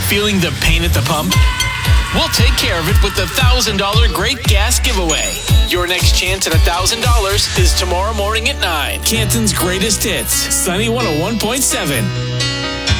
Feeling the pain at the pump? We'll take care of it with the $1,000 Great Gas Giveaway. Your next chance at $1,000 is tomorrow morning at 9. Canton's greatest hits, Sunny 101.7.